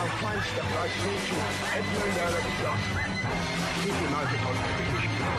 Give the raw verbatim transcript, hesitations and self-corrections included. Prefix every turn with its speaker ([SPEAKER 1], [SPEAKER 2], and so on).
[SPEAKER 1] our fine stuff. I say to Edmund Alexander, keep your mouth upon the British.